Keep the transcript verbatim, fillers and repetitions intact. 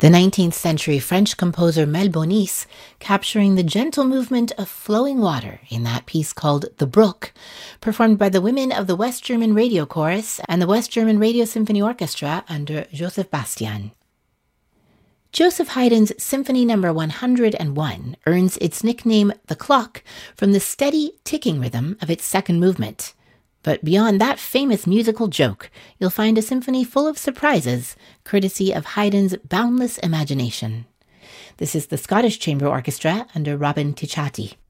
The nineteenth century French composer Melbonis, capturing the gentle movement of flowing water in that piece called The Brook, performed by the women of the West German Radio Chorus and the West German Radio Symphony Orchestra under Joseph Bastian. Joseph Haydn's Symphony Number one hundred one earns its nickname The Clock from the steady ticking rhythm of its second movement. But beyond that famous musical joke, you'll find a symphony full of surprises, courtesy of Haydn's boundless imagination. This is the Scottish Chamber Orchestra under Robin Ticciati.